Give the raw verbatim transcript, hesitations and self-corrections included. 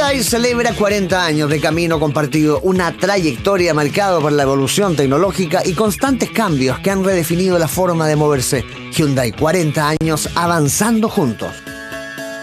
Hyundai celebra cuarenta años de camino compartido, una trayectoria marcada por la evolución tecnológica y constantes cambios que han redefinido la forma de moverse. Hyundai, cuarenta años avanzando juntos.